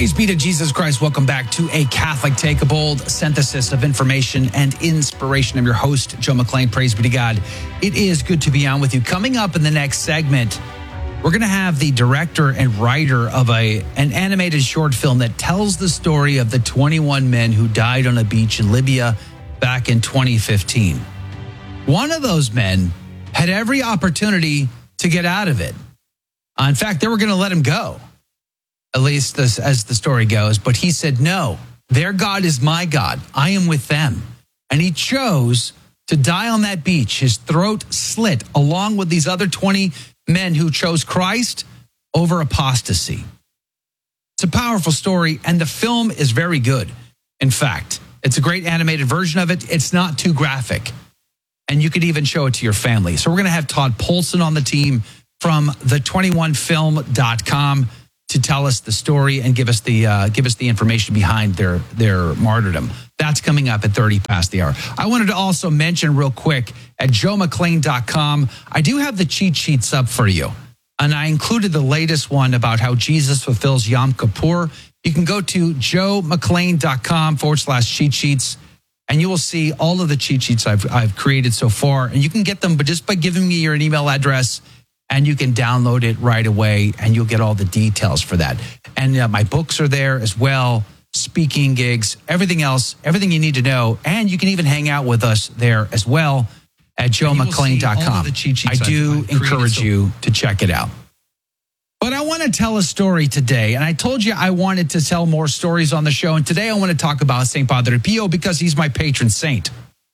Praise be to Jesus Christ. Welcome back to A Catholic Take, a bold synthesis of information and inspiration. I'm your host, Joe McClain. Praise be to God. It is good to be on with you. Coming up in the next segment, we're going to have the director and writer of an animated short film that tells the story of the 21 men who died on a beach in Libya back in 2015. One of those men had every opportunity to get out of it. In fact, they were going to let him go, at least as the story goes. But he said, no, their God is my God. I am with them. And he chose to die on that beach, his throat slit, along with these other 20 men who chose Christ over apostasy. It's a powerful story, and the film is very good. In fact, it's a great animated version of it. It's not too graphic, and you could even show it to your family. So we're going to have Todd Polson on the team from the21film.com to tell us the story and give us the information behind their martyrdom. That's coming up at 30 past the hour. I wanted to also mention real quick at joemcclain.com, I do have the cheat sheets up for you. And I included the latest one about how Jesus fulfills Yom Kippur. You can go to joemcclain.com/cheat sheets, and you will see all of the cheat sheets I've created so far. And you can get them, but just by giving me your email address, and you can download it right away, and you'll get all the details for that. And my books are there as well, speaking gigs, everything else, everything you need to know. And you can even hang out with us there as well at joemcclain.com. I do encourage you to check it out. But I want to tell a story today. And I told you I wanted to tell more stories on the show. And today I want to talk about St. Padre Pio because he's my patron saint.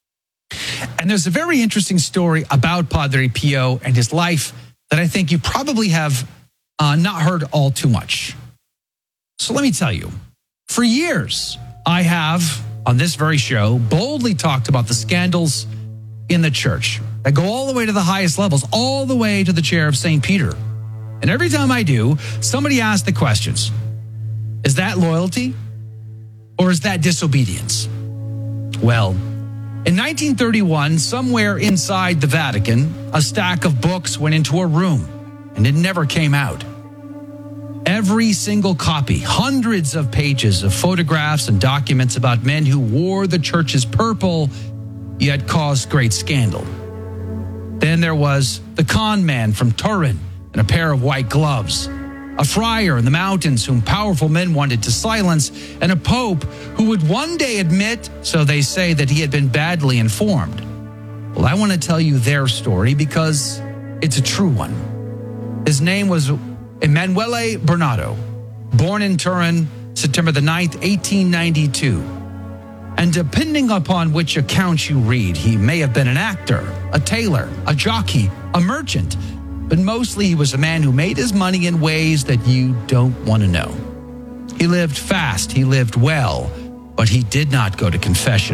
And there's a very interesting story about Padre Pio and his life that I think you probably have not heard all too much. So let me tell you, for years, I have, on this very show, boldly talked about the scandals in the church that go all the way to the highest levels, all the way to the chair of St. Peter. And every time I do, somebody asks the questions, is that loyalty or is that disobedience? Well, in 1931, somewhere inside the Vatican, a stack of books went into a room, and it never came out. Every single copy, hundreds of pages of photographs and documents about men who wore the church's purple, yet caused great scandal. Then there was the con man from Turin in a pair of white gloves, a friar in the mountains whom powerful men wanted to silence, and a pope who would one day admit, so they say, that he had been badly informed. Well, I want to tell you their story because it's a true one. His name was Emanuele Bernardo, born in Turin, September the 9th, 1892. And depending upon which account you read, he may have been an actor, a tailor, a jockey, a merchant, but mostly he was a man who made his money in ways that you don't want to know. He lived fast, he lived well, but he did not go to confession.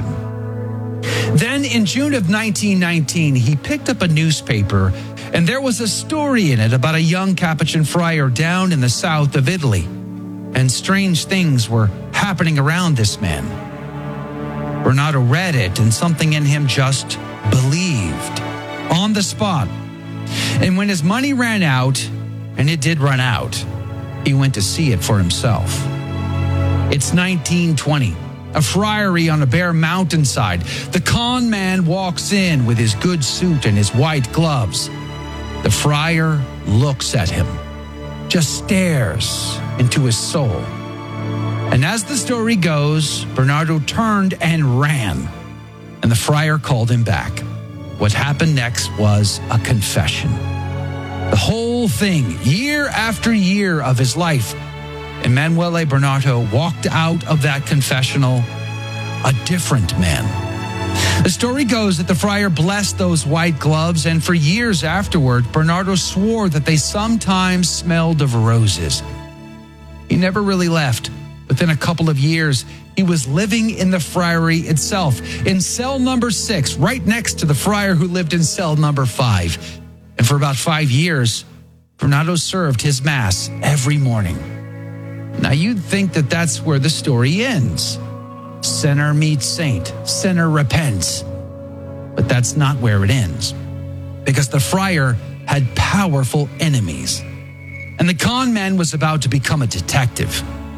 Then in June of 1919, he picked up a newspaper, and there was a story in it about a young Capuchin friar down in the south of Italy. And strange things were happening around this man. Bernardo read it, and something in him just believed on the spot. And when his money ran out, and it did run out, he went to see it for himself. It's 1920, a friary on a bare mountainside. The con man walks in with his good suit and his white gloves. The friar looks at him, just stares into his soul. And as the story goes, Bernardo turned and ran, and the friar called him back. What happened next was a confession. The whole thing, year after year of his life, Emanuele Bernardo walked out of that confessional a different man. The story goes that the friar blessed those white gloves, and for years afterward, Bernardo swore that they sometimes smelled of roses. He never really left. Within a couple of years, he was living in the friary itself, in cell number 6, right next to the friar who lived in cell number 5. And for about 5 years, Bernardo served his mass every morning. Now, you'd think that that's where the story ends. Sinner meets saint, sinner repents. But that's not where it ends, because the friar had powerful enemies, and the con man was about to become a detective.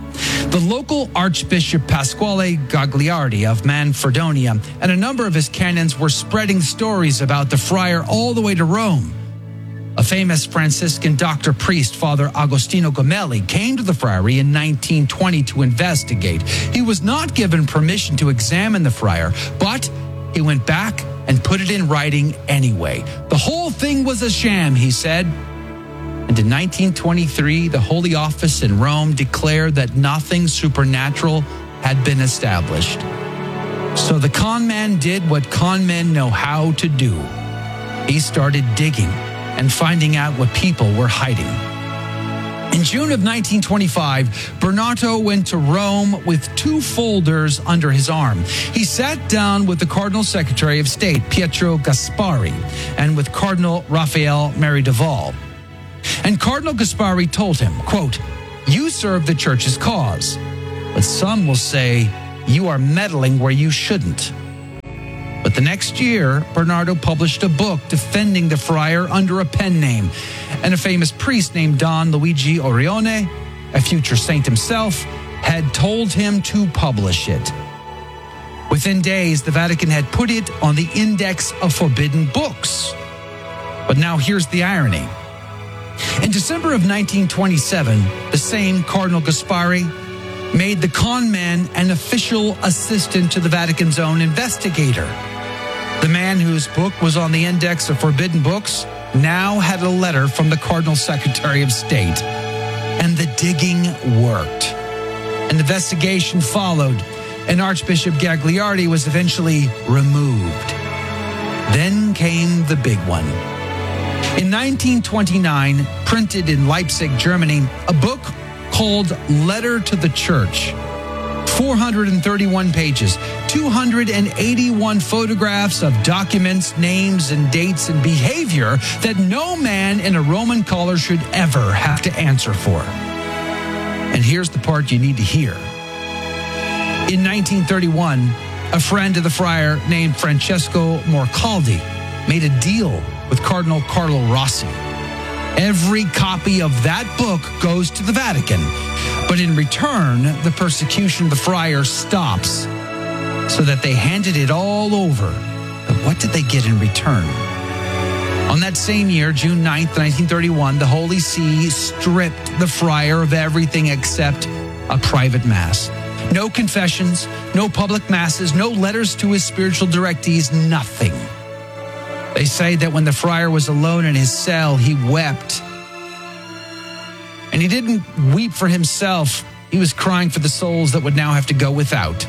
The local Archbishop Pasquale Gagliardi of Manfredonia and a number of his canons were spreading stories about the friar all the way to Rome. A famous Franciscan doctor priest, Father Agostino Gemelli, came to the friary in 1920 to investigate. He was not given permission to examine the friar, but he went back and put it in writing anyway. The whole thing was a sham, he said. And in 1923, the Holy Office in Rome declared that nothing supernatural had been established. So the con man did what con men know how to do. He started digging and finding out what people were hiding. In June of 1925, Bernardo went to Rome with 2 folders under his arm. He sat down with the Cardinal Secretary of State, Pietro Gasparri, and with Cardinal Raphael Maridaval. And Cardinal Gasparri told him, quote, "You serve the church's cause, but some will say you are meddling where you shouldn't." But the next year, Bernardo published a book defending the friar under a pen name, and a famous priest named Don Luigi Orione, a future saint himself, had told him to publish it. Within days, the Vatican had put it on the Index of Forbidden Books. But now here's the irony. In December of 1927, the same Cardinal Gasparri made the con man an official assistant to the Vatican's own investigator. The man whose book was on the Index of Forbidden Books now had a letter from the Cardinal Secretary of State. And the digging worked. An investigation followed, and Archbishop Gagliardi was eventually removed. Then came the big one. In 1929, printed in Leipzig, Germany, a book called Letter to the Church. 431 pages, 281 photographs of documents, names, and dates and behavior that no man in a Roman collar should ever have to answer for. And here's the part you need to hear. In 1931, a friend of the friar named Francesco Morcaldi made a deal with Cardinal Carlo Rossi. Every copy of that book goes to the Vatican, but in return, the persecution of the friar stops, so that they handed it all over. But what did they get in return? On that same year, June 9th, 1931, the Holy See stripped the friar of everything except a private mass. No confessions, no public masses, no letters to his spiritual directees, nothing. They say that when the friar was alone in his cell, he wept. And he didn't weep for himself. He was crying for the souls that would now have to go without.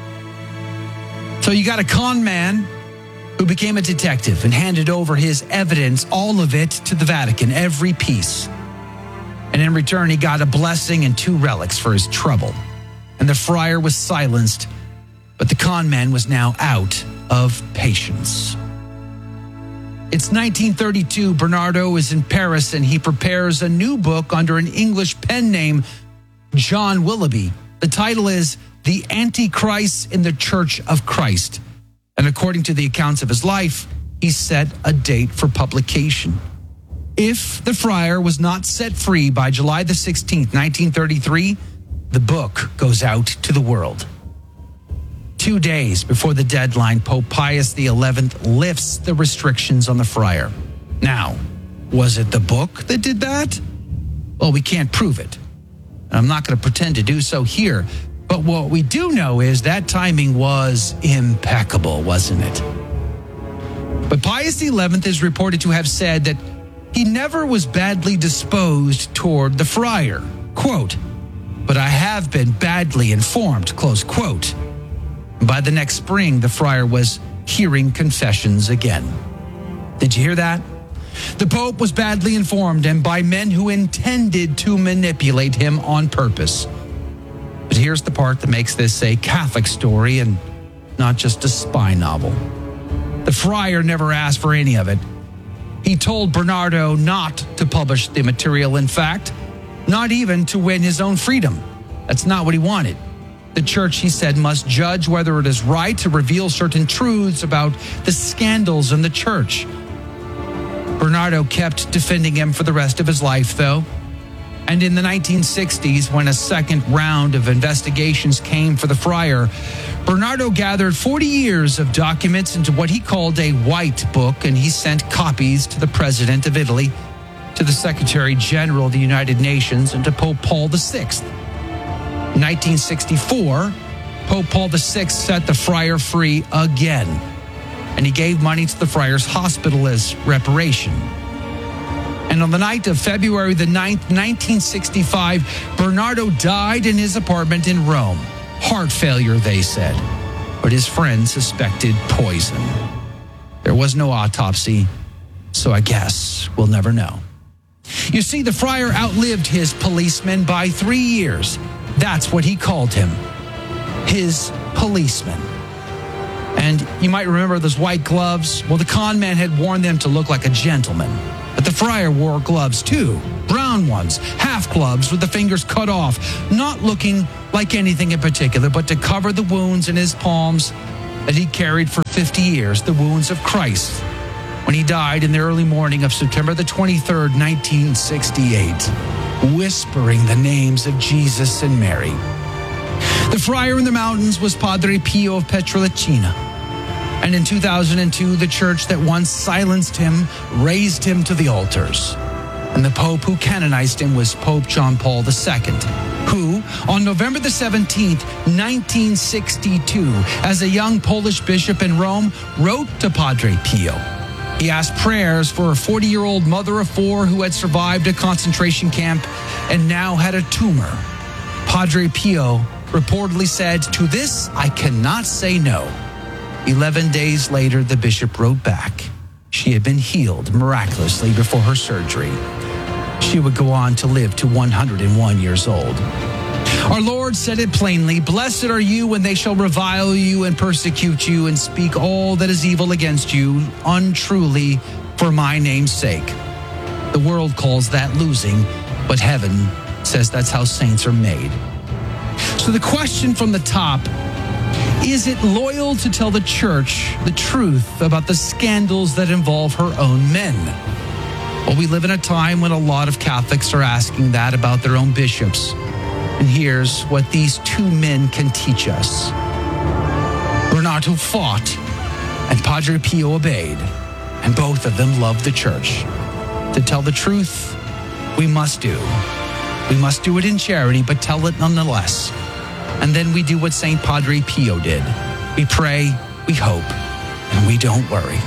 So you got a con man who became a detective and handed over his evidence, all of it, to the Vatican, every piece. And in return, he got a blessing and 2 relics for his trouble. And the friar was silenced, but the con man was now out of patience. It's 1932. Bernardo is in Paris, and he prepares a new book under an English pen name, John Willoughby. The title is The Antichrist in the Church of Christ. And according to the accounts of his life, he set a date for publication. If the friar was not set free by July the 16th, 1933, the book goes out to the world. 2 days before the deadline, Pope Pius XI lifts the restrictions on the friar. Now, was it the book that did that? Well, we can't prove it. I'm not going to pretend to do so here. But what we do know is that timing was impeccable, wasn't it? But Pius XI is reported to have said that he never was badly disposed toward the friar. Quote, "But I have been badly informed," close quote. By the next spring, the friar was hearing confessions again. Did you hear that? The Pope was badly informed, and by men who intended to manipulate him on purpose. But here's the part that makes this a Catholic story and not just a spy novel. The friar never asked for any of it. He told Bernardo not to publish the material, in fact, not even to win his own freedom. That's not what he wanted. The church, he said, must judge whether it is right to reveal certain truths about the scandals in the church. Bernardo kept defending him for the rest of his life, though. And in the 1960s, when a second round of investigations came for the friar, Bernardo gathered 40 years of documents into what he called a white book, and he sent copies to the president of Italy, to the Secretary General of the United Nations, and to Pope Paul VI. In 1964, Pope Paul VI set the friar free again, and he gave money to the friar's hospital as reparation. And on the night of February the 9th, 1965, Bernardo died in his apartment in Rome. Heart failure, they said, but his friends suspected poison. There was no autopsy, so I guess we'll never know. You see, the friar outlived his policeman by 3 years. That's what he called him, his policeman. And you might remember those white gloves. Well, the con man had worn them to look like a gentleman. But the friar wore gloves too, brown ones, half gloves with the fingers cut off, not looking like anything in particular, but to cover the wounds in his palms that he carried for 50 years, the wounds of Christ, when he died in the early morning of September the 23rd, 1968, whispering the names of Jesus and Mary. The friar in the mountains was Padre Pio of Pietrelcina. And in 2002, the church that once silenced him raised him to the altars. And the Pope who canonized him was Pope John Paul II, who, on November the 17th, 1962, as a young Polish bishop in Rome, wrote to Padre Pio. He asked prayers for a 40-year-old mother of 4 who had survived a concentration camp and now had a tumor. Padre Pio reportedly said, "To this, I cannot say no." 11 days later, the bishop wrote back. She had been healed miraculously before her surgery. She would go on to live to 101 years old. Our Lord said it plainly, "Blessed are you when they shall revile you and persecute you and speak all that is evil against you untruly for my name's sake." The world calls that losing, but heaven says that's how saints are made. So the question from the top, is it loyal to tell the church the truth about the scandals that involve her own men? Well, we live in a time when a lot of Catholics are asking that about their own bishops. And here's what these 2 men can teach us. Bernardo fought, and Padre Pio obeyed, and both of them loved the church. To tell the truth, we must do. We must do it in charity, but tell it nonetheless. And then we do what St. Padre Pio did. We pray, we hope, and we don't worry.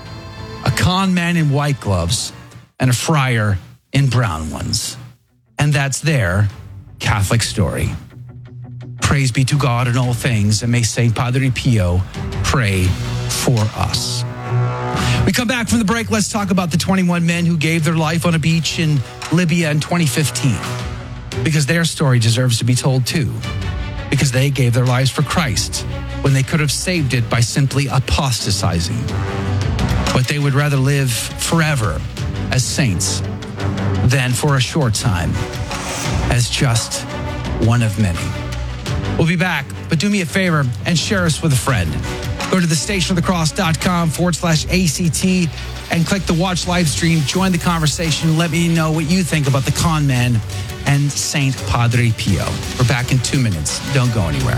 A con man in white gloves and a friar in brown ones. And that's their Catholic story. Praise be to God in all things, and may St. Padre Pio pray for us. We come back from the break. Let's talk about the 21 men who gave their life on a beach in Libya in 2015. Because their story deserves to be told too. Because they gave their lives for Christ when they could have saved it by simply apostatizing. But they would rather live forever as saints than for a short time as just one of many. We'll be back, but do me a favor and share us with a friend. Go to thestationofthecross.com/ACT and click the watch live stream. Join the conversation. Let me know what you think about the con man and St. Padre Pio. We're back in 2 minutes. Don't go anywhere.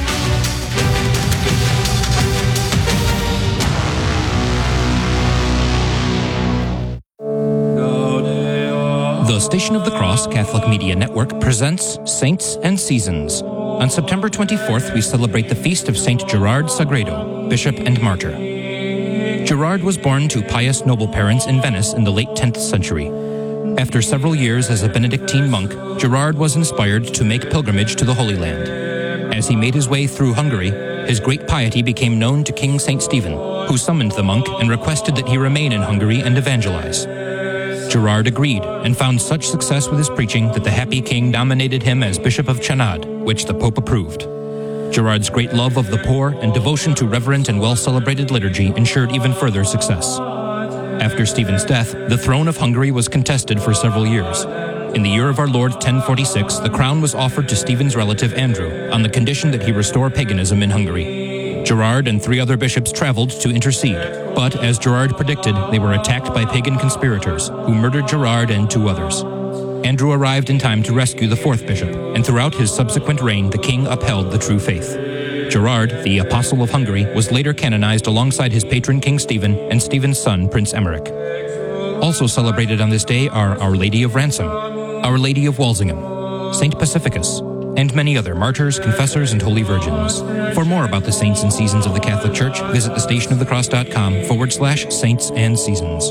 The Station of the Cross Catholic Media Network presents Saints and Seasons. On September 24th, we celebrate the feast of Saint Gerard Sagredo, Bishop and Martyr. Gerard was born to pious noble parents in Venice in the late 10th century. After several years as a Benedictine monk, Gerard was inspired to make pilgrimage to the Holy Land. As he made his way through Hungary, his great piety became known to King St. Stephen, who summoned the monk and requested that he remain in Hungary and evangelize. Gerard agreed and found such success with his preaching that the happy king nominated him as Bishop of Chanad, which the Pope approved. Gerard's great love of the poor and devotion to reverent and well-celebrated liturgy ensured even further success. After Stephen's death, the throne of Hungary was contested for several years. In the year of our Lord 1046, the crown was offered to Stephen's relative Andrew on the condition that he restore paganism in Hungary. Gerard and 3 other bishops traveled to intercede, but as Gerard predicted, they were attacked by pagan conspirators who murdered Gerard and 2 others. Andrew arrived in time to rescue the fourth bishop, and throughout his subsequent reign, the king upheld the true faith. Gerard, the Apostle of Hungary, was later canonized alongside his patron King Stephen and Stephen's son, Prince Emmerich. Also celebrated on this day are Our Lady of Ransom, Our Lady of Walsingham, Saint Pacificus, and many other martyrs, confessors, and holy virgins. For more about the saints and seasons of the Catholic Church, visit thestationofthecross.com/saints and seasons.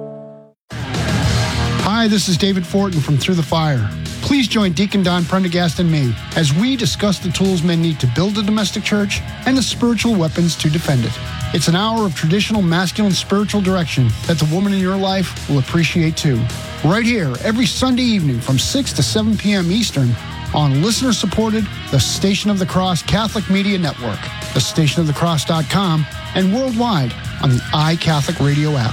Hi, this is David Fortin from Through the Fire. Please join Deacon Don Prendergast and me as we discuss the tools men need to build a domestic church and the spiritual weapons to defend it. It's an hour of traditional masculine spiritual direction that the woman in your life will appreciate too. Right here, every Sunday evening from 6 to 7 p.m. Eastern on listener-supported The Station of the Cross Catholic Media Network, thestationofthecross.com, and worldwide on the iCatholic Radio app.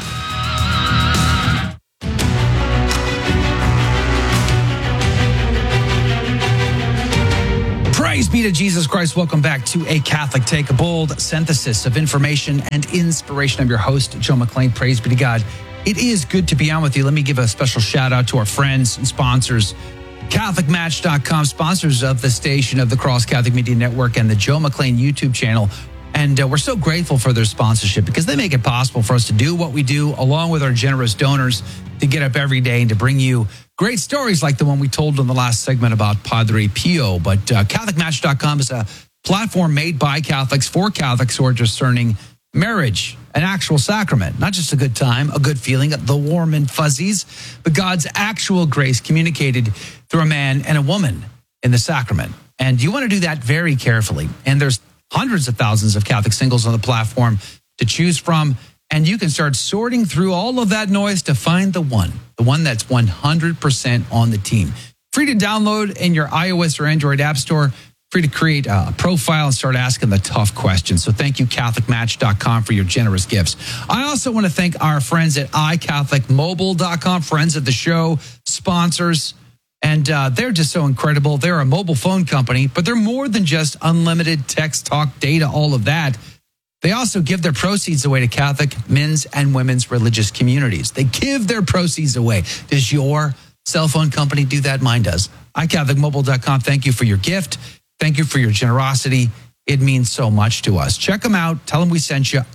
Praise be to Jesus Christ. Welcome back to A Catholic Take, a bold synthesis of information and inspiration. I'm your host, Joe McClain. Praise be to God. It is good to be on with you. Let me give a special shout out to our friends and sponsors, CatholicMatch.com, sponsors of the Station of the Cross Catholic Media Network and the Joe McClain YouTube channel. And we're so grateful for their sponsorship because they make it possible for us to do what we do, along with our generous donors, to get up every day and to bring you great stories like the one we told in the last segment about Padre Pio. But CatholicMatch.com is a platform made by Catholics for Catholics who are discerning marriage, an actual sacrament, not just a good time, a good feeling, the warm and fuzzies, but God's actual grace communicated through a man and a woman in the sacrament. And you want to do that very carefully. And there's hundreds of thousands of Catholic singles on the platform to choose from. And you can start sorting through all of that noise to find the one that's 100% on the team. Free to download in your iOS or Android app store. Free to create a profile and start asking the tough questions. So thank you, CatholicMatch.com, for your generous gifts. I also want to thank our friends at iCatholicMobile.com, friends of the show, sponsors. And they're just so incredible. They're a mobile phone company, but they're more than just unlimited text, talk, data, all of that. They also give their proceeds away to Catholic men's and women's religious communities. They give their proceeds away. Does your cell phone company do that? Mine does. iCatholicMobile.com. Thank you for your gift. Thank you for your generosity. It means so much to us. Check them out. Tell them we sent you.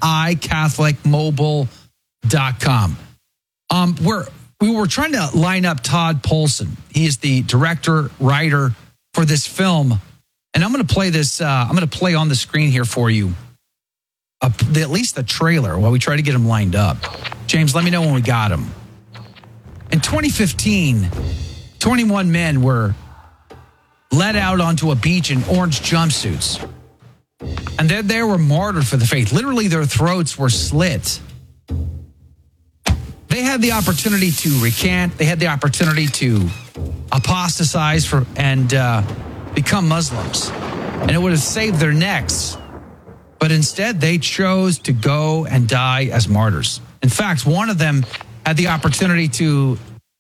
iCatholicMobile.com. We were trying to line up Todd Polson. He is the director, writer for this film. And I'm going to play this. I'm going to play on the screen here for you at least the trailer while we try to get him lined up. James, let me know when we got him. In 2015, 21 men were led out onto a beach in orange jumpsuits. And they were martyred for the faith. Literally, their throats were slit. They had the opportunity to recant. They had the opportunity to apostatize and become Muslims. And it would have saved their necks. But instead, they chose to go and die as martyrs. In fact, one of them had the opportunity to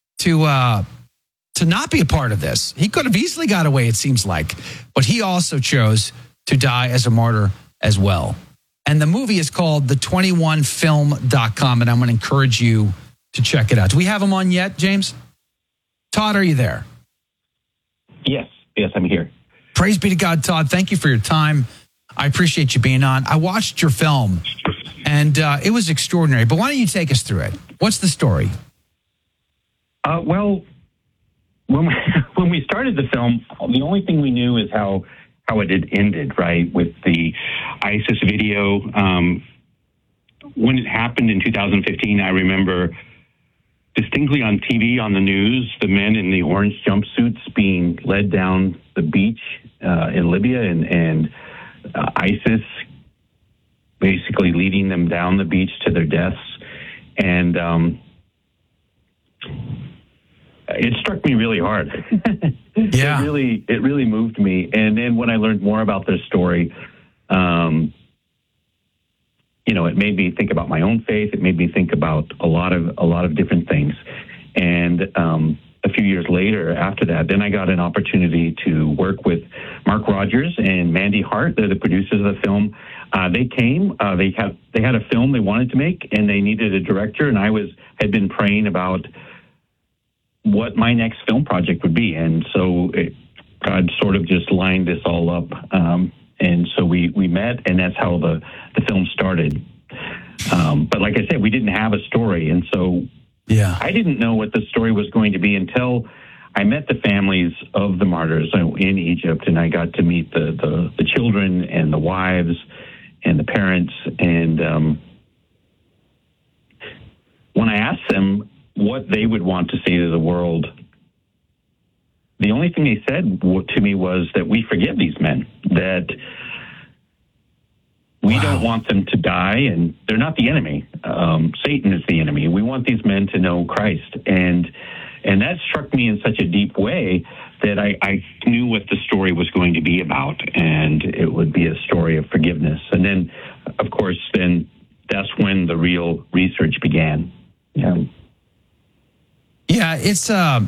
not be a part of this. He could have easily got away, it seems like. But he also chose to die as a martyr as well. And the movie is called the21film.com, and I'm going to encourage you to check it out. Do we have him on yet, James? Todd, are you there? Yes, I'm here. Praise be to God, Todd. Thank you for your time. I appreciate you being on. I watched your film, and it was extraordinary. But why don't you take us through it? What's the story? Well, when we started the film, the only thing we knew is how it had ended, right, with the ISIS video. When it happened in 2015, I remember distinctly on TV, on the news, the men in the orange jumpsuits being led down the beach in Libya and ISIS basically leading them down the beach to their deaths. And it struck me really hard. Yeah. It really moved me. And then when I learned more about their story, it made me think about my own faith. It made me think about a lot of different things. And a few years later, after that, then I got an opportunity to work with Mark Rogers and Mandy Hart. They're the producers of the film. They came. They had a film they wanted to make, and they needed a director. And I had been praying about what my next film project would be. And so God sort of just lined this all up. And so we met, and that's how the film started. But like I said, we didn't have a story. And so I didn't know what the story was going to be until I met the families of the martyrs in Egypt, and I got to meet the children and the wives and the parents. And when I asked them what they would want to say to the world, the only thing they said to me was that we forgive these men, that we don't want them to die, and they're not the enemy. Satan is the enemy. We want these men to know Christ. And that struck me in such a deep way that I knew what the story was going to be about, and it would be a story of forgiveness. And then, of course, then that's when the real research began. Yeah, it's, I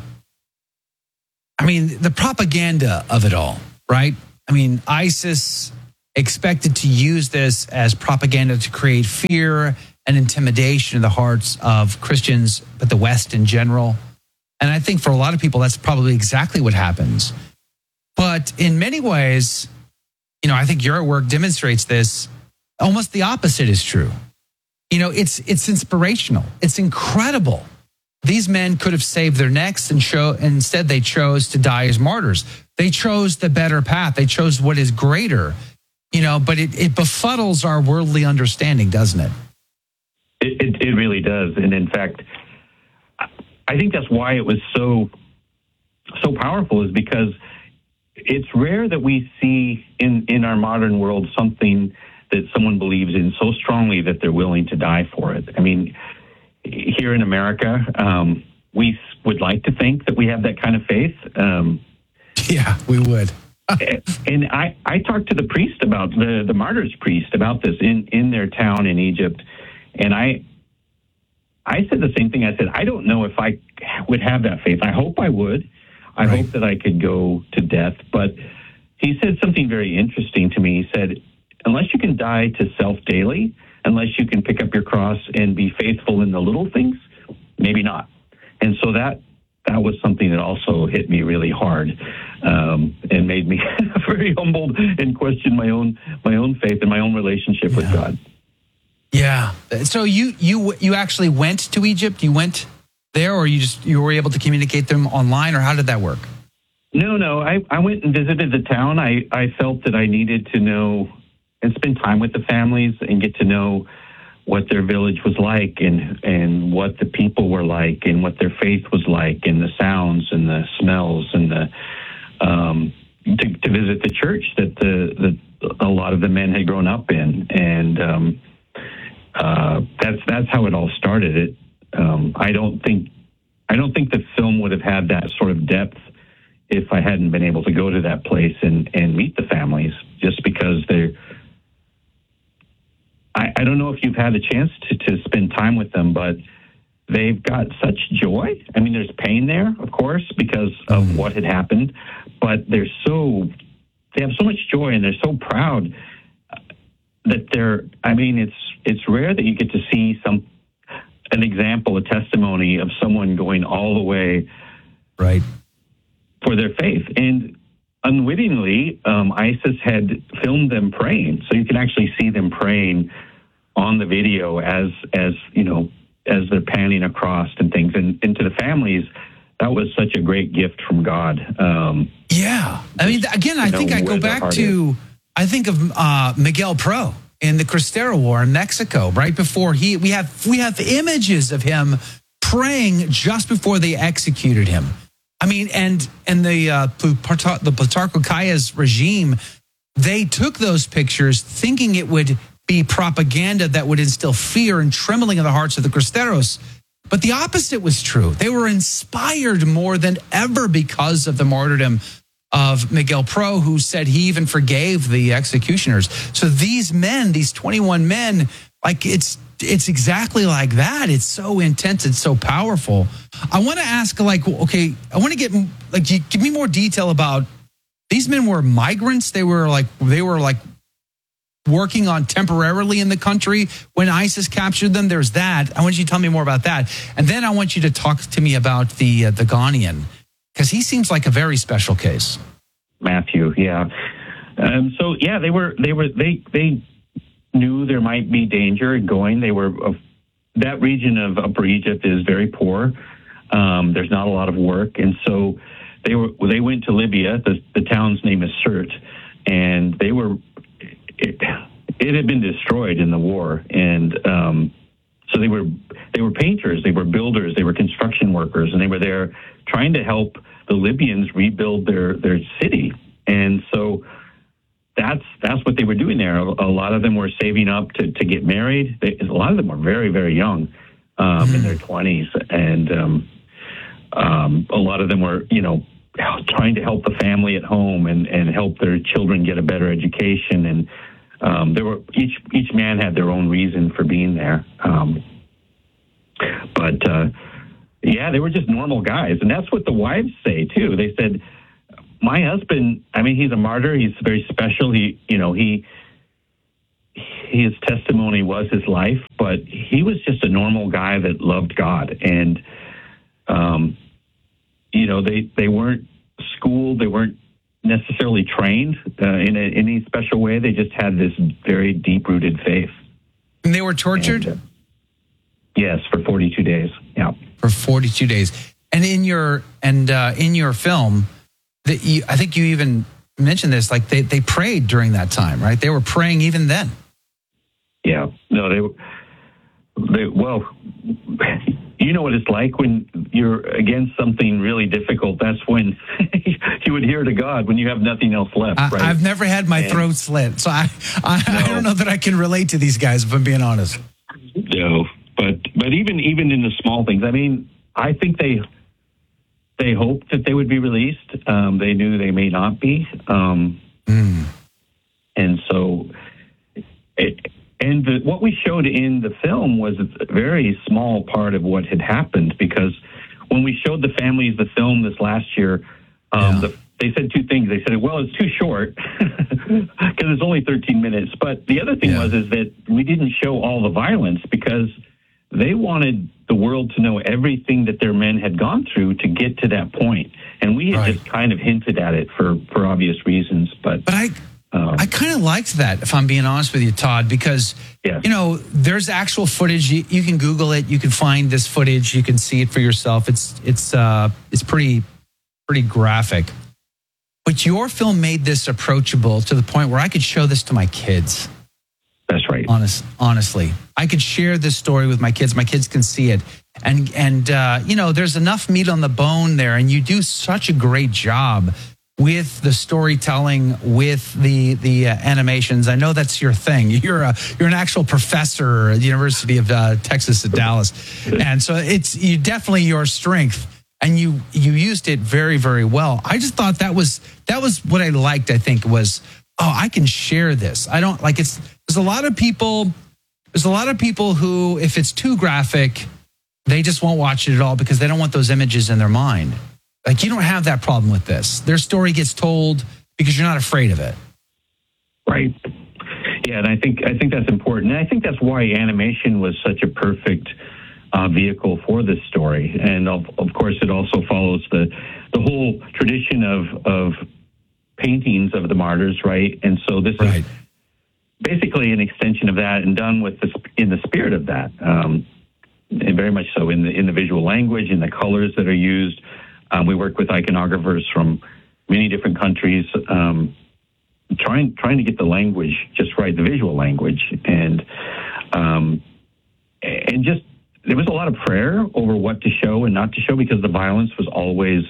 mean, the propaganda of it all, right? I mean, ISIS expected to use this as propaganda to create fear and intimidation in the hearts of Christians, but the West in general. And I think for a lot of people, that's probably exactly what happens. But in many ways, you know, I think your work demonstrates this. Almost the opposite is true. You know, it's inspirational. It's incredible. These men could have saved their necks, and instead they chose to die as martyrs. They chose the better path. They chose what is greater, you know, but it befuddles our worldly understanding, doesn't it? It really does. And in fact, I think that's why it was so powerful, is because it's rare that we see in our modern world something that someone believes in so strongly that they're willing to die for it. I mean, here in America, we would like to think that we have that kind of faith. Yeah, we would. And I talked to the priest about the martyrs priest about this in their town in Egypt, and I said the same thing. I said, I don't know if I would have that faith. I hope I would. I hope that I could go to death. But he said something very interesting to me. He said, unless you can die to self daily, unless you can pick up your cross and be faithful in the little things, maybe not. And so that was something that also hit me really hard, and made me very humbled and question my own faith and my own relationship with God. Yeah. So you actually went to Egypt? You went there, or you were able to communicate them online, or how did that work? No. I went and visited the town. I felt that I needed to know and spend time with the families and get to know what their village was like, and what the people were like, and what their faith was like, and the sounds and the smells, and to visit the church that a lot of the men had grown up in, and that's how it all started. I don't think the film would have had that sort of depth if I hadn't been able to go to that place and meet the families, just because they're. I don't know if you've had a chance to spend time with them, but they've got such joy. I mean, there's pain there, of course, because of what had happened, but they have so much joy, and they're so proud that it's rare that you get to see an example, a testimony of someone going all the way right for their faith. And unwittingly, ISIS had filmed them praying, so you can actually see them praying on the video as you know, as they're panning across and things. And to the families, that was such a great gift from God. Yeah, I mean, again, I think I go back to I think of Miguel Pro in the Cristero War in Mexico, right before we have images of him praying just before they executed him. I mean, and the Plutarco Calles regime, they took those pictures thinking it would be propaganda that would instill fear and trembling in the hearts of the Cristeros. But the opposite was true. They were inspired more than ever because of the martyrdom of Miguel Pro, who said he even forgave the executioners. So these men, these 21 men, like it's exactly like that. It's so intense. It's so powerful. I want to ask, like, okay, I want to get, like, give me more detail about these men. Were migrants? They were like working on temporarily in the country when ISIS captured them. There's that. I want you to tell me more about that. And then I want you to talk to me about the Ghanaian, because he seems like a very special case. Matthew, yeah. So yeah, they knew there might be danger going. They were that region of Upper Egypt is very poor. There's not a lot of work, and so they went to Libya. The town's name is Sirte, and it had been destroyed in the war, and so they were painters, they were builders, they were construction workers, and they were there trying to help the Libyans rebuild their city. And so that's what they were doing there. A lot of them were saving up to get married. A lot of them were very, very young, in their 20s, and a lot of them were, trying to help the family at home and help their children get a better education. And each man had their own reason for being there. They were just normal guys. And that's what the wives say too. They said, my husband, he's a martyr. He's very special. His testimony was his life, but he was just a normal guy that loved God. And, they weren't schooled. They weren't necessarily trained in any special way. They just had this very deep-rooted faith. And they were tortured? Yes, for 42 days. Yeah. For 42 days. And in your film, I think you even mentioned this, like they prayed during that time, right? They were praying even then. Yeah. No, they well, you know what it's like when you're against something really difficult. That's when you adhere to God when you have nothing else left, right? I've never had my throat slit, so I don't know that I can relate to these guys, if I'm being honest. No, but even in the small things, I think they hoped that they would be released. They knew they may not be. And so what we showed in the film was a very small part of what had happened, because when we showed the families the film this last year, they said two things. They said, well, it's too short because it's only 13 minutes. But the other thing is that we didn't show all the violence because they wanted the world to know everything that their men had gone through to get to that point. And we had just kind of hinted at it for obvious reasons. But I kind of liked that, if I'm being honest with you, Todd, because, there's actual footage. You can Google it. You can find this footage. You can see it for yourself. It's pretty graphic. But your film made this approachable to the point where I could show this to my kids. That's right. Honestly, I could share this story with my kids. My kids can see it. And there's enough meat on the bone there. And you do such a great job with the storytelling, with the animations. I know that's your thing. You're an actual professor at the University of Texas at Dallas. And so it's definitely your strength. And you used it very, very well. I just thought that was what I liked, I think, was, I can share this. I don't like it's. There's a lot of people who, if it's too graphic, they just won't watch it at all because they don't want those images in their mind. Like, you don't have that problem with this. Their story gets told because you're not afraid of it. Right. Yeah, and I think that's important. And I think that's why animation was such a perfect vehicle for this story. And of course, it also follows the whole tradition of paintings of the martyrs, right? And so this is basically an extension of that, and done in the spirit of that, and very much so in the visual language, in the colors that are used. We work with iconographers from many different countries, trying to get the language just right, the visual language, and just there was a lot of prayer over what to show and not to show, because the violence was always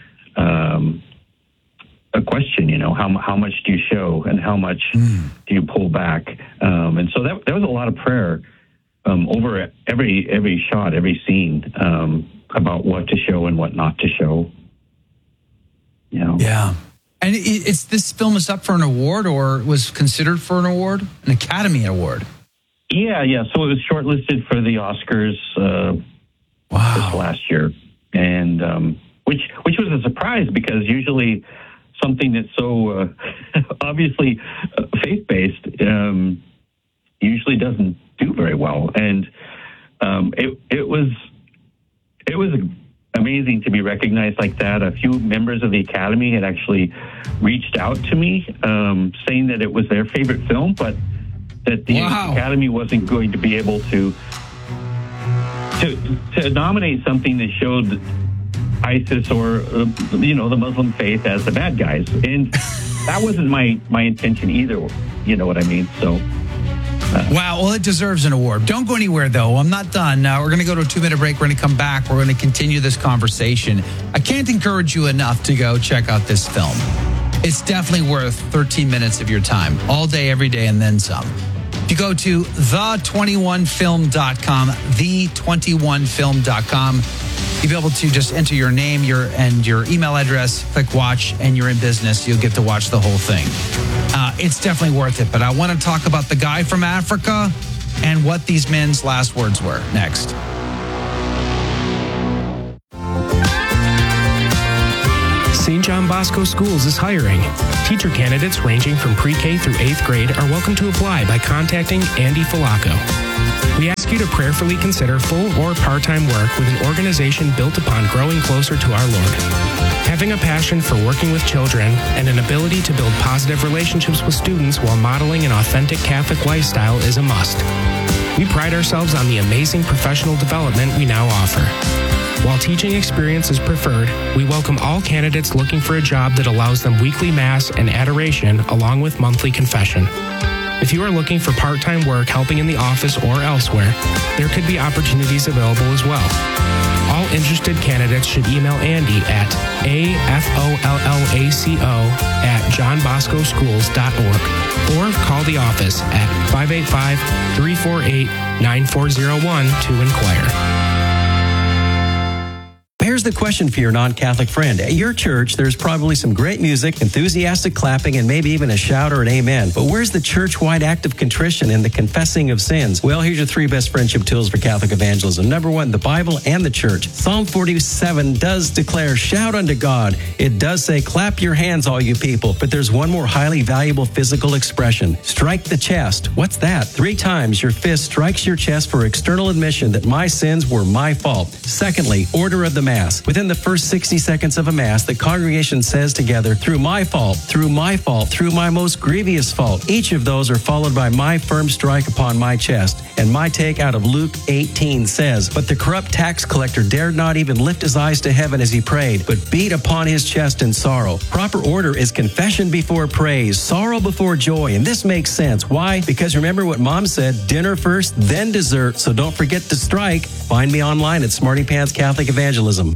a question. How much do you show and how much do you pull back? And so there was a lot of prayer over every shot, every scene, about what to show and what not to show. Yeah. And this film is up for an award, or was considered for an award, an Academy Award. Yeah. So it was shortlisted for the Oscars this last year, and which was a surprise, because usually something that's so obviously faith-based usually doesn't do very well. And it was amazing to be recognized like that. A few members of the Academy had actually reached out to me saying that it was their favorite film, but that the Academy wasn't going to be able to nominate something that showed ISIS or the Muslim faith as the bad guys, and that wasn't my intention either. You know what I mean? So. Wow, well, it deserves an award. Don't go anywhere, though. I'm not done. We're going to go to a 2-minute break. We're going to come back. We're going to continue this conversation. I can't encourage you enough to go check out this film. It's definitely worth 13 minutes of your time, all day, every day, and then some. If you go to the21film.com, the21film.com, you'll be able to just enter your name your email address, click watch, and you're in business. You'll get to watch the whole thing. It's definitely worth it. But I want to talk about the guy from Africa and what these men's last words were next. St. John Bosco Schools is hiring. Teacher candidates ranging from pre-K through 8th grade are welcome to apply by contacting Andy Falaco. We ask you to prayerfully consider full or part-time work with an organization built upon growing closer to our Lord. Having a passion for working with children and an ability to build positive relationships with students while modeling an authentic Catholic lifestyle is a must. We pride ourselves on the amazing professional development we now offer. While teaching experience is preferred, we welcome all candidates looking for a job that allows them weekly Mass and adoration along with monthly confession. If you are looking for part-time work helping in the office or elsewhere, there could be opportunities available as well. All interested candidates should email Andy at afollaco@johnboscoschools.org or call the office at 585-348-9401 to inquire. Here's the question for your non-Catholic friend. At your church, there's probably some great music, enthusiastic clapping, and maybe even a shout or an amen. But where's the church-wide act of contrition and the confessing of sins? Well, here's your 3 best friendship tools for Catholic evangelism. Number 1, the Bible and the church. Psalm 47 does declare, shout unto God. It does say, clap your hands, all you people. But there's one more highly valuable physical expression. Strike the chest. What's that? 3 times your fist strikes your chest for external admission that my sins were my fault. Secondly, order of the Mass. Within the first 60 seconds of a Mass, the congregation says together, through my fault, through my fault, through my most grievous fault. Each of those are followed by my firm strike upon my chest. And my take out of Luke 18 says, but the corrupt tax collector dared not even lift his eyes to heaven as he prayed, but beat upon his chest in sorrow. Proper order is confession before praise, sorrow before joy. And this makes sense. Why? Because remember what Mom said, dinner first, then dessert. So don't forget to strike. Find me online at Smarty Pants Catholic Evangelism.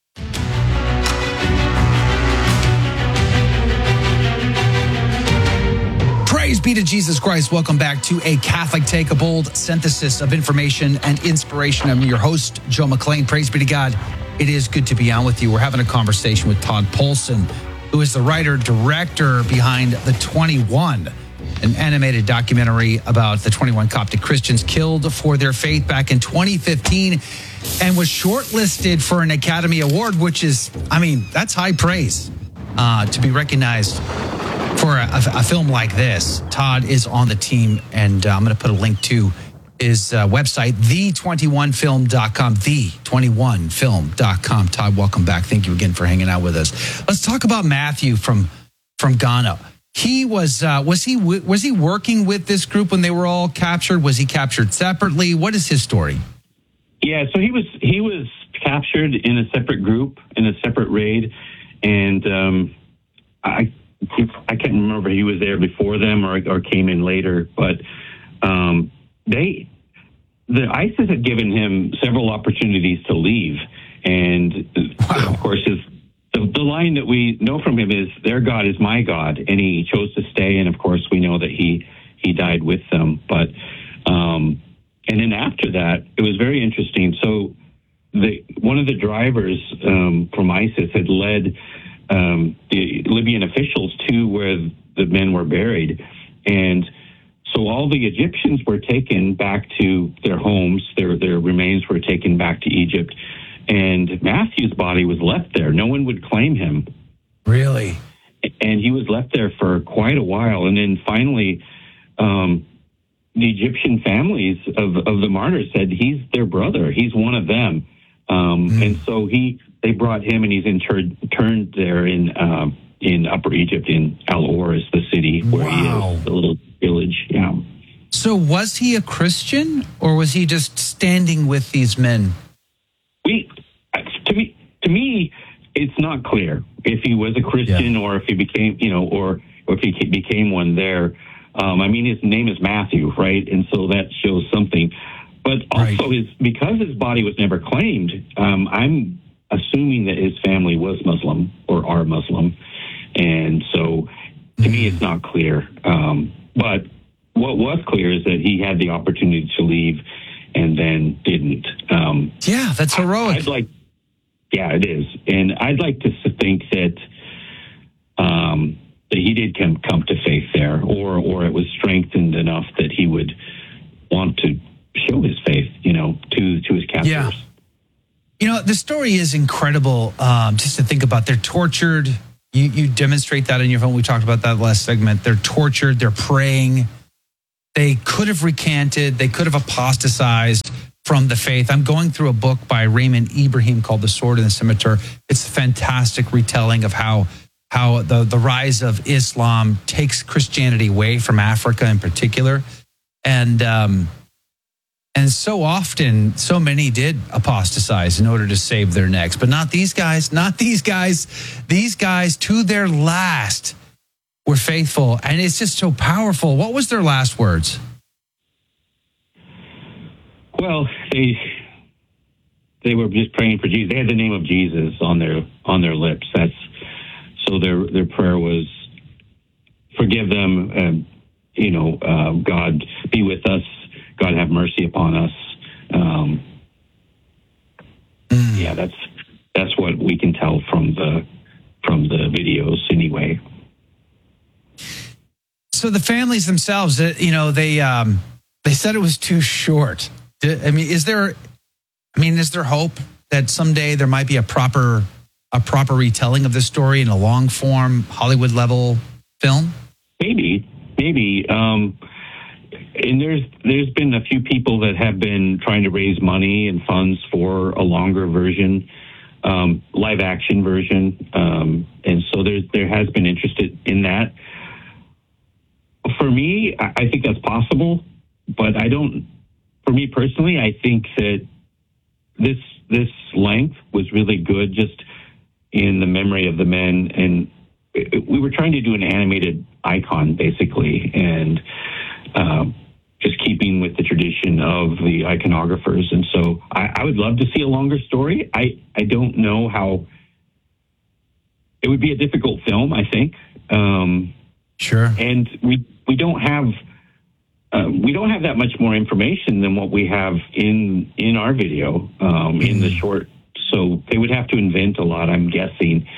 Praise be to Jesus Christ. Welcome back to A Catholic Take, a bold synthesis of information and inspiration. I'm your host, Joe McLean. Praise be to God. It is good to be on with you. We're having a conversation with Todd Polson, who is the writer-director behind The 21, an animated documentary about the 21 Coptic Christians killed for their faith back in 2015, and was shortlisted for an Academy Award, which is, that's high praise to be recognized for a film like this. Todd is on the team, and I'm going to put a link to his website, the21film.com, the21film.com. Todd, welcome back. Thank you again for hanging out with us. Let's talk about Matthew from Ghana. He was he working with this group when they were all captured? Was he captured separately? What is his story? Yeah, so he was captured in a separate group, in a separate raid, and I can't remember if he was there before them or came in later, but the ISIS had given him several opportunities to leave, and of course the line that we know from him is, their God is my God, and he chose to stay, and of course we know that he died with them. But and then after that, it was very interesting. So one of the drivers from ISIS had led the Libyan officials to where the men were buried, and so all the Egyptians were taken back to their homes. Their remains were taken back to Egypt, and Matthew's body was left there. No one would claim him. Really? and he was left there for quite a while. And then finally, the Egyptian families of the martyrs said he's their brother. He's one of them. And so they brought him, and he's interned there in Upper Egypt, in Al-Or is the city where he is, the little village. Yeah. So was he a Christian, or was he just standing with these men? To me, it's not clear if he was a Christian or if he became, or if he became one there. I mean, his name is Matthew, right? And so that shows something. But also, because his body was never claimed, I'm assuming that his family was Muslim or are Muslim. And so, to me, it's not clear. But what was clear is that he had the opportunity to leave and then didn't. Yeah, that's heroic. Yeah, it is. And I'd like to think that that he did come to faith there, or it was strengthened enough that he would want to show his faith, to his captors. Yeah. The story is incredible. Just to think about, they're tortured. You demonstrate that in your film. We talked about that last segment. They're tortured. They're praying. They could have recanted. They could have apostatized from the faith. I'm going through a book by Raymond Ibrahim called The Sword and the Scimitar. It's a fantastic retelling of how the rise of Islam takes Christianity away from Africa in particular. And so often, so many did apostatize in order to save their necks. But not these guys, These guys, to their last, were faithful. And it's just so powerful. What was their last words? Well, they were just praying for Jesus. They had the name of Jesus on their lips. So their prayer was, forgive them, God be with us, God have mercy upon us. Yeah, that's what we can tell from the videos anyway. So the families themselves, they said it was too short. I mean, is there hope that someday there might be a proper retelling of this story in a long form Hollywood level film? Maybe. And there's been a few people that have been trying to raise money and funds for a longer version, live action version. And so there has been interest in that. For me, I think that's possible, but for me personally, I think that this length was really good just in the memory of the men. And we were trying to do an animated icon, basically, and just keeping with the tradition of the iconographers. And so I would love to see a longer story. I don't know how. It would be a difficult film, I think. Sure. And we don't have that much more information than what we have in our video, in the short. So they would have to invent a lot, I'm guessing.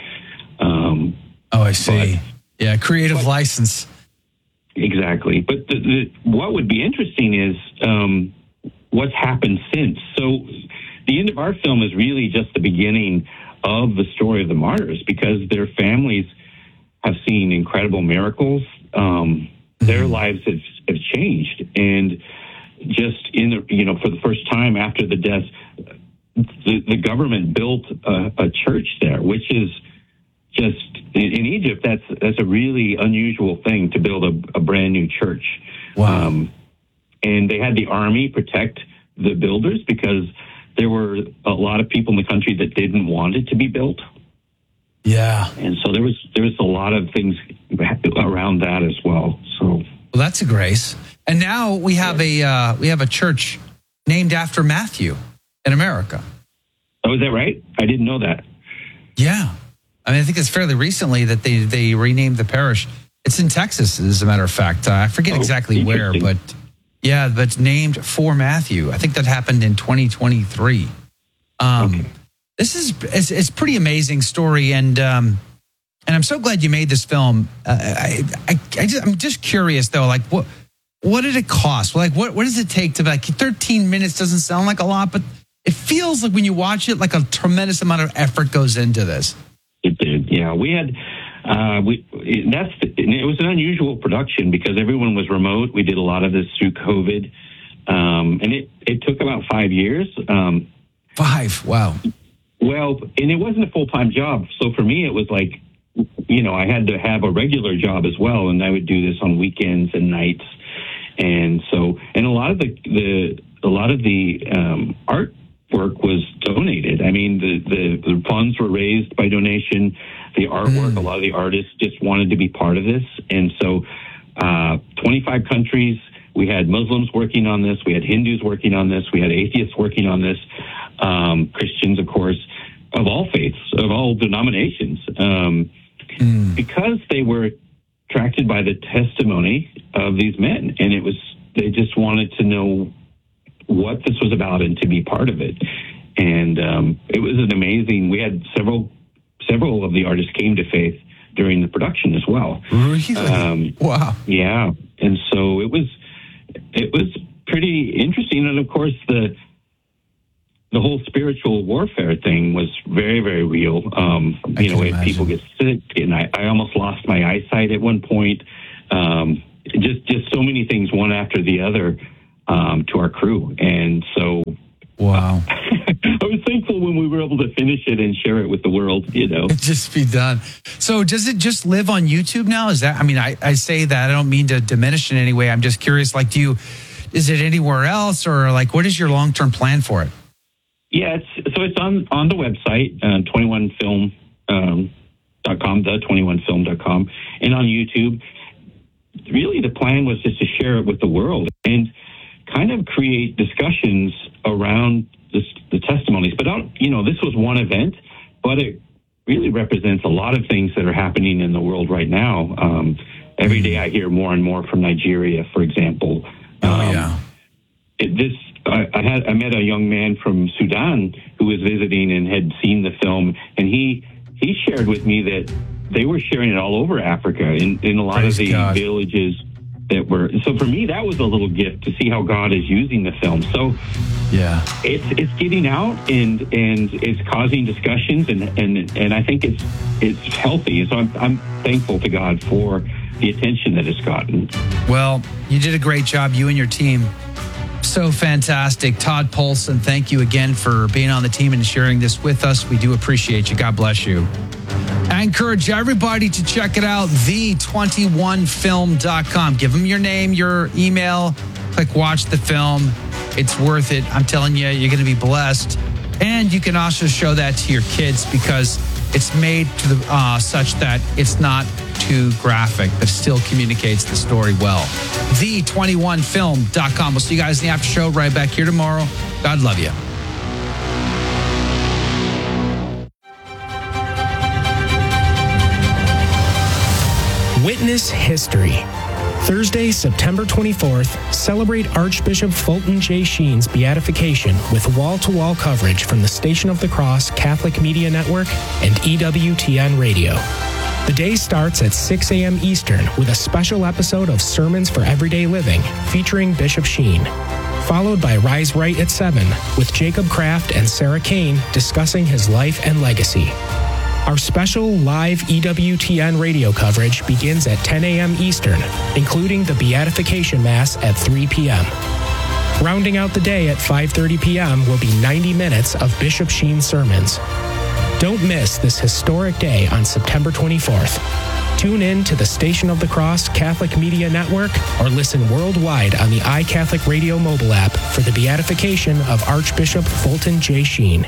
I see. Creative license. Exactly. But what would be interesting is what's happened since. So the end of our film is really just the beginning of the story of the martyrs, because their families have seen incredible miracles. Their lives have changed, and just for the first time after the death, the government built a church there, which is just in Egypt. That's a really unusual thing, to build a brand new church. Wow. And they had the army protect the builders, because there were a lot of people in the country that didn't want it to be built. Yeah. And so there was a lot of things around that as well. So that's a grace. And now we have a church named after Matthew in America. Oh, is that right? I didn't know that. Yeah. I mean, I think it's fairly recently that they renamed the parish. It's in Texas, as a matter of fact. I forget exactly where, but it's named for Matthew. I think that happened in 2023. Okay. This is pretty amazing story, and I'm so glad you made this film. I'm just curious though, like what did it cost? Like what does it take to 13 minutes? Doesn't sound like a lot, but it feels like when you watch it, like a tremendous amount of effort goes into this. It did, yeah. We had It was an unusual production because everyone was remote. We did a lot of this through COVID, and it took about 5 years. 5, wow. Well, and it wasn't a full-time job. So for me, it was like, I had to have a regular job as well, and I would do this on weekends and nights. And so, and a lot of the artwork was donated. I mean, the funds were raised by donation. The artwork, a lot of the artists just wanted to be part of this. And so 25 countries, we had Muslims working on this, we had Hindus working on this, we had atheists working on this, Christians, of course, of all faiths, of all denominations, because they were attracted by the testimony of these men. And they just wanted to know what this was about and to be part of it. And it was an amazing, we had several of the artists came to faith during the production as well. Really? Wow. Yeah. And so it was pretty interesting. And of course, the whole spiritual warfare thing was very, very real. People get sick, and I almost lost my eyesight at one point. Just so many things, one after the other, to our crew. And so, wow. I was thankful when we were able to finish it and share it with the world, Just be done. So does it just live on YouTube now? Is that, I say that, I don't mean to diminish in any way. I'm just curious, is it anywhere else, or what is your long-term plan for it? Yeah, it's on the website, 21film.com, the21film.com, and on YouTube. Really, the plan was just to share it with the world and kind of create discussions around the testimonies. But, this was one event, but it really represents a lot of things that are happening in the world right now. Every day I hear more and more from Nigeria, for example. I met a young man from Sudan who was visiting and had seen the film, and he shared with me that they were sharing it all over Africa in a lot of the villages that were. So for me, that was a little gift to see how God is using the film. So yeah, it's getting out and it's causing discussions, and I think it's healthy. So I'm thankful to God for the attention that it's gotten. Well, you did a great job, you and your team. So fantastic. Todd Polson, thank you again for being on the team and sharing this with us. We do appreciate you. God bless you. I encourage everybody to check it out, the21film.com. Give them your name, your email, click watch the film. It's worth it. I'm telling you, you're going to be blessed. And you can also show that to your kids because it's made to the such that it's not too graphic, but still communicates the story well. The21film.com. We'll see you guys in the after show right back here tomorrow. God love you. Witness history. Thursday, September 24th, celebrate Archbishop Fulton J. Sheen's beatification with wall-to-wall coverage from the Station of the Cross Catholic Media Network and EWTN Radio. The day starts at 6 a.m. Eastern with a special episode of Sermons for Everyday Living featuring Bishop Sheen, followed by Rise Right at 7 with Jacob Kraft and Sarah Kane discussing his life and legacy. Our special live EWTN radio coverage begins at 10 a.m. Eastern, including the Beatification Mass at 3 p.m. Rounding out the day at 5:30 p.m. will be 90 minutes of Bishop Sheen sermons. Don't miss this historic day on September 24th. Tune in to the Station of the Cross Catholic Media Network or listen worldwide on the iCatholic Radio mobile app for the beatification of Archbishop Fulton J. Sheen.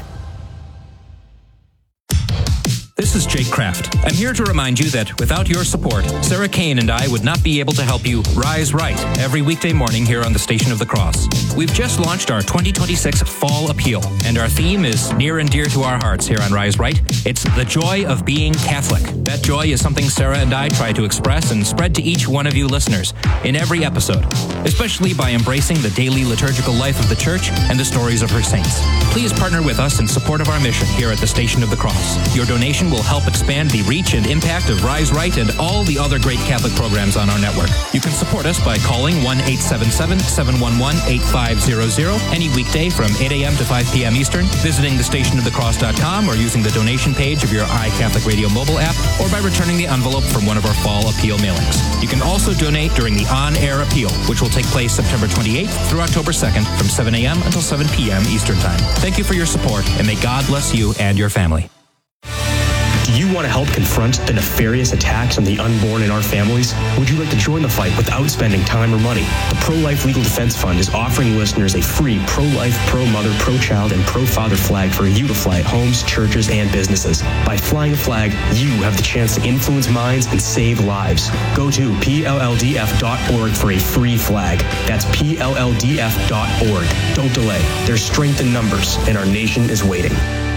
This is Jake Kraft. I'm here to remind you that without your support, Sarah Kane and I would not be able to help you rise right every weekday morning here on the Station of the Cross. We've just launched our 2026 Fall Appeal, and our theme is near and dear to our hearts here on Rise Right. It's the joy of being Catholic. That joy is something Sarah and I try to express and spread to each one of you listeners in every episode, especially by embracing the daily liturgical life of the Church and the stories of her saints. Please partner with us in support of our mission here at the Station of the Cross. Your donation will will help expand the reach and impact of Rise Right and all the other great Catholic programs on our network. You can support us by calling 1-877-711-8500 any weekday from 8 a.m. to 5 p.m. Eastern, visiting thestationofthecross.com or using the donation page of your iCatholic Radio mobile app, or by returning the envelope from one of our fall appeal mailings. You can also donate during the on-air appeal, which will take place September 28th through October 2nd from 7 a.m. until 7 p.m. Eastern Time. Thank you for your support, and may God bless you and your family. Do you want to help confront the nefarious attacks on the unborn in our families? Would you like to join the fight without spending time or money? The Pro-Life Legal Defense Fund is offering listeners a free pro-life, pro-mother, pro-child, and pro-father flag for you to fly at homes, churches, and businesses. By flying a flag, you have the chance to influence minds and save lives. Go to PLLDF.org for a free flag. That's PLLDF.org. Don't delay. There's strength in numbers, and our nation is waiting.